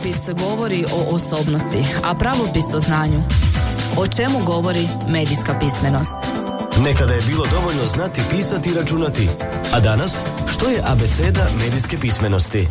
Rukopis govori o osobnosti, a pravopis o znanju. O čemu govori medijska pismenost? Nekada je bilo dovoljno znati pisati i računati. A danas, što je abeceda medijske pismenosti?